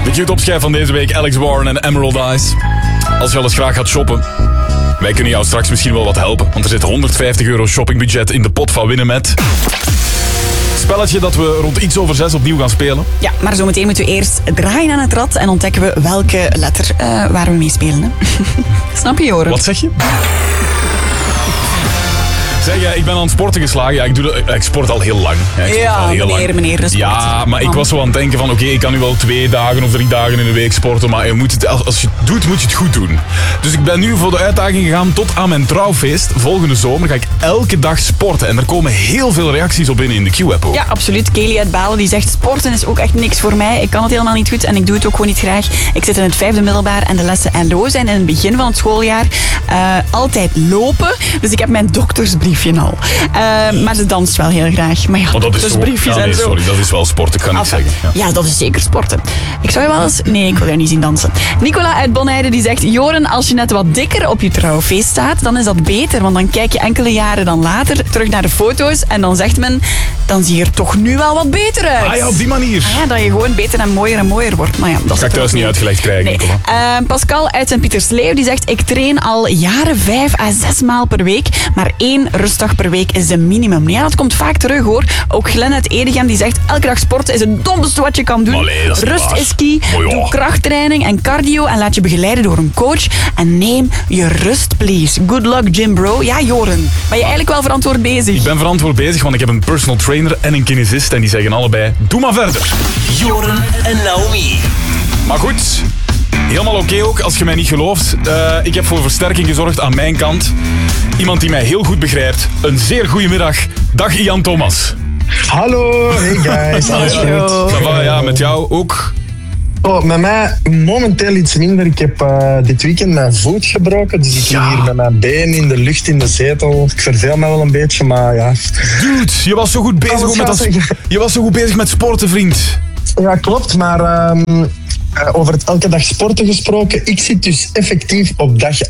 De Q-top-schijf van deze week, Alex Warren en Emerald Eyes. Als je al eens graag gaat shoppen, wij kunnen jou straks misschien wel wat helpen. Want er zit €150 shoppingbudget in de pot van Winnen Met. Spelletje dat we rond iets over 6 opnieuw gaan spelen. Ja, maar zometeen moeten we eerst draaien aan het rad en ontdekken we welke letter waar we mee spelen. Hè? Snap je, Joren? Wat zeg je? Zeg, ik ben aan het sporten geslagen. Ja, ik sport al heel lang. Meneer, de sport. Ja, maar ik was zo aan het denken van, oké, ik kan nu wel 2 dagen of 3 dagen in de week sporten, maar als je het doet, moet je het goed doen. Dus ik ben nu voor de uitdaging gegaan tot aan mijn trouwfeest. Volgende zomer ga ik elke dag sporten. En er komen heel veel reacties op binnen in de Q-app ook. Ja, absoluut. Kelly uit Balen die zegt, sporten is ook echt niks voor mij. Ik kan het helemaal niet goed en ik doe het ook gewoon niet graag. Ik zit in het 5e middelbaar en de lessen NLO zijn in het begin van het schooljaar altijd lopen. Dus ik heb mijn doktersbriefje al. Maar ze danst wel heel graag. Maar ja, doktersbriefjes en zo. Sorry, dat is wel sport, ik kan niet zeggen. Ja, dat is zeker sporten. Ik zou je wel eens... Nee, ik wil jou niet zien dansen. Nicola uit Bonheide die zegt, Joren, als je net wat dikker op je trouwfeest staat, dan is dat beter. Want dan kijk je enkele jaren dan later terug naar de foto's en dan zegt men, dan zie je er toch nu wel wat beter uit. Ah ja, op die manier. Ah ja, dat je gewoon beter en mooier wordt. Maar ja, dat ga ik thuis niet uitgelegd krijgen, nee. Nicola. Pascal uit Sint-Pietersleeuw die zegt, ik train al jaren 5 à 6 maal per week, maar 1 rustdag per week is de minimum. Ja, dat komt vaak terug, hoor. Ook Glenn uit Edegem die zegt, elke dag sporten is het domste wat je kan doen. Allee, rust is key. Doe krachttraining en cardio en laat je begeleiden door een coach. En neem je rust, please. Good luck, Jim Bro. Ja, Joren, ben je eigenlijk wel verantwoord bezig? Ik ben verantwoord bezig, want ik heb een personal trainer en een kinesist en die zeggen allebei, doe maar verder. Joren en Naomi. Maar goed, helemaal oké ook, als je mij niet gelooft. Ik heb voor versterking gezorgd aan mijn kant. Iemand die mij heel goed begrijpt. Een zeer goede middag. Dag Ian Thomas. Hallo, hey guys. Alles goed? Ja, met jou ook? Oh, met mij momenteel iets minder. Ik heb dit weekend mijn voet gebroken. Dus ik lig hier met mijn been in de lucht in de zetel. Ik verveel me wel een beetje, maar ja. Dude, je was zo goed bezig met sporten, vriend. Ja, klopt, maar over het elke dag sporten gesproken. Ik zit dus effectief op dag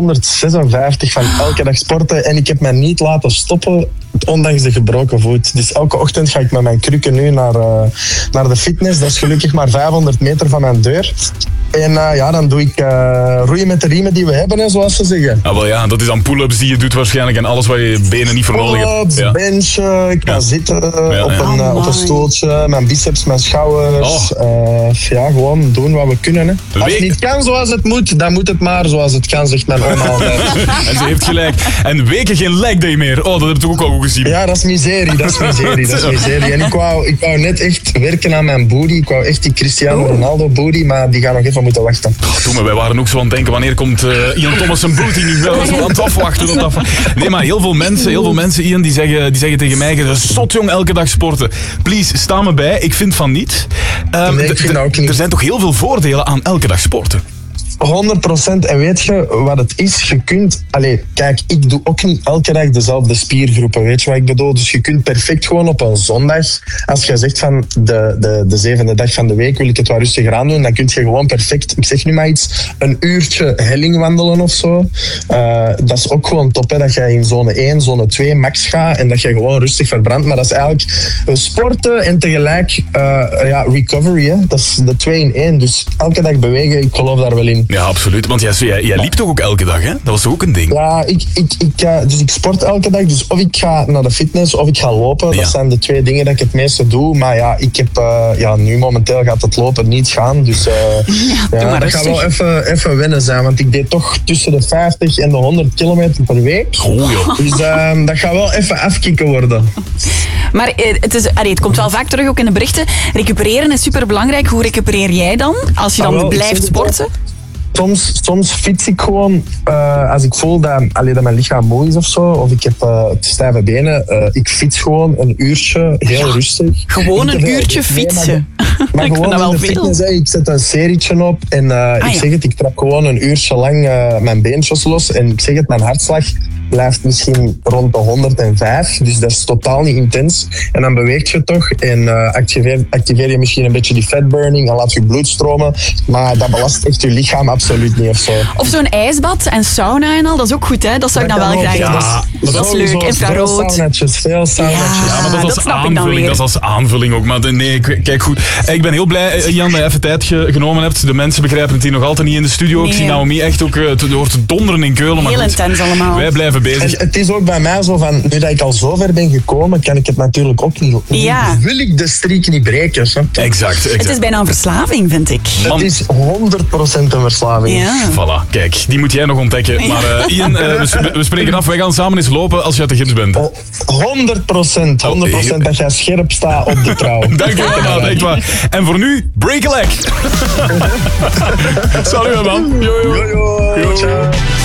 856 van elke dag sporten en ik heb mij niet laten stoppen, ondanks de gebroken voet. Dus elke ochtend ga ik met mijn krukken nu naar de fitness. Dat is gelukkig maar 500 meter van mijn deur. En dan doe ik roeien met de riemen die we hebben, hè, zoals ze zeggen. Ah, wel ja, dat is dan pull-ups die je doet waarscheinlijk en alles waar je benen niet voor nodig hebt. Pull-ups, benchen, ik ga zitten op een stoeltje, mijn biceps, mijn schouders. Gewoon doen wat we kunnen. Hè. Als het niet kan zoals het moet, dan moet het maar zoals het kan, zegt mijn oma altijd. En ze heeft gelijk. En weken geen leg day meer. Oh, dat heb ik ook al goed gezien. Ja, dat is miserie. En ik wou net echt werken aan mijn booty. Ik wou echt die Cristiano Ronaldo booty, maar die gaat nog even moeten wachten. Doe maar, wij waren ook zo aan het denken, wanneer komt Ian Thomas zijn booty niet? Wel zo aan het afwachten. Nee, maar heel veel mensen, Ian, die zeggen tegen mij, je is zot jong elke dag sporten. Please, sta me bij. Ik vind van niet. Nee, ik vind ook niet. Er zijn toch heel veel voordelen aan elke dag sporten? 100%. En weet je wat het is? Je kunt... kijk, ik doe ook niet elke dag dezelfde spiergroepen. Weet je wat ik bedoel? Dus je kunt perfect gewoon op een zondag, als je zegt van de 7e dag van de week wil ik het wat rustiger aan doen, dan kun je gewoon perfect, ik zeg nu maar iets, een uurtje helling wandelen of zo. Dat is ook gewoon top, hè, dat je in zone 1, zone 2 max gaat en dat je gewoon rustig verbrandt. Maar dat is eigenlijk sporten en tegelijk recovery. Hè. Dat is de 2 in 1. Dus elke dag bewegen, ik geloof daar wel in. Ja, absoluut. Want jij liep toch ook elke dag, hè? Dat was toch ook een ding? Ja, dus ik sport elke dag. Dus of ik ga naar de fitness of ik ga lopen. Ja. Dat zijn de 2 dingen dat ik het meeste doe. Maar ja, ik heb... nu momenteel gaat het lopen niet gaan. Dus dat gaat wel even wennen zijn. Want ik deed toch tussen de 50 en de 100 kilometer per week. Joh. Dus dat gaat wel even afkicken worden. Maar het komt wel vaak terug ook in de berichten. Recupereren is superbelangrijk. Hoe recupereer jij dan? Als je dan blijft sporten? Soms fiets ik gewoon als ik voel dat mijn lichaam moe is of zo, of ik heb stijve benen. Ik fiets gewoon een uurtje, heel rustig. Gewoon een uurtje fietsen? Maar ik gewoon vind dat wel in de fitness, veel. Ik zet een serietje op en ik zeg het, ik trap gewoon een uurtje lang mijn beentjes los en ik zeg het, mijn hartslag blijft misschien rond de 105. Dus dat is totaal niet intens. En dan beweegt je toch en activeer je misschien een beetje die fatburning en laat je bloed stromen. Maar dat belast echt je lichaam absoluut niet of zo. Of zo'n ijsbad en sauna en al, dat is ook goed, hè? Dat zou ik dan wel graag doen. Dat is leuk, infrarood. Veel saunetjes. Ja, maar dat is als snap ik dan aanvulling. weer. Dat is als aanvulling ook. Maar nee, kijk goed. Ik ben heel blij, Jan, dat je even tijd genomen hebt. De mensen begrijpen het hier nog altijd niet in de studio. Ik zie Naomi echt ook door te donderen in Keulen. Maar Heel intens allemaal. Wij blijven bezig. En het is ook bij mij zo van, nu dat ik al zo ver ben gekomen, kan ik het natuurlijk ook niet. Ja. Wil ik de streak niet breken? Snap je? Exact. Het is bijna een verslaving, vind ik. Het is 100% een verslaving. Ja. Voilà, kijk, die moet jij nog ontdekken. Maar Ian, we spreken af. Wij gaan samen eens lopen als je uit de gips bent. 100% dat jij scherp staat op de trouw. Dank je wel, echt waar. En voor nu, break a leg. Salut, man. Yo. Yo, ciao.